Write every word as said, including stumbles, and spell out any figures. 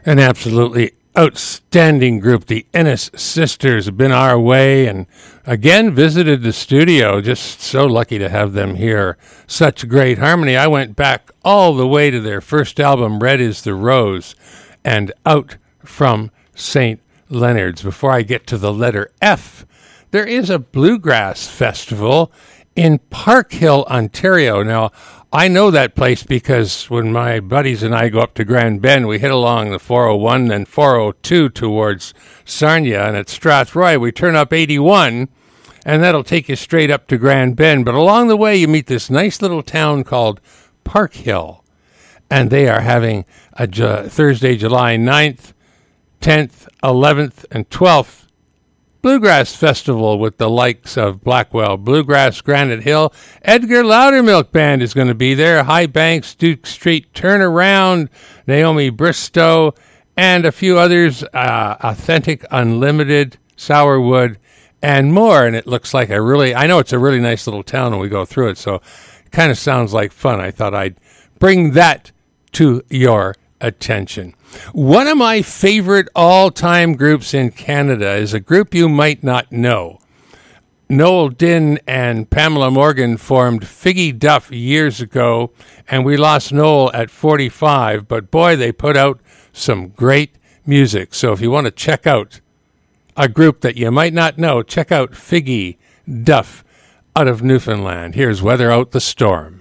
An absolutely outstanding group. The Ennis Sisters have been our way and again visited the studio. Just so lucky to have them here. Such great harmony. I went back all the way to their first album, Red is the Rose, and Out from Saint Leonard's. Before I get to the letter F, there is a bluegrass festival in Park Hill, Ontario. Now, I know that place because when my buddies and I go up to Grand Bend, we hit along the four oh one and four oh two towards Sarnia, and at Strathroy we turn up eighty-one, and that'll take you straight up to Grand Bend. But along the way you meet this nice little town called Park Hill, and they are having a Ju- Thursday, July ninth, tenth, eleventh, and twelfth Bluegrass Festival with the likes of Blackwell Bluegrass, Granite Hill. Edgar Loudermilk Band is going to be there. High Banks, Duke Street Turnaround, Naomi Bristow, and a few others. Uh, Authentic Unlimited, Sourwood, and more. And it looks like a really, I know it's a really nice little town when we go through it, so it kind of sounds like fun. I thought I'd bring that to your attention. One of my favorite all-time groups in Canada is a group you might not know. Noel Dinn and Pamela Morgan formed Figgy Duff years ago, and we lost Noel at forty-five, but boy, they put out some great music. So if you want to check out a group that you might not know, check out Figgy Duff out of Newfoundland. Here's Weather Out the Storm.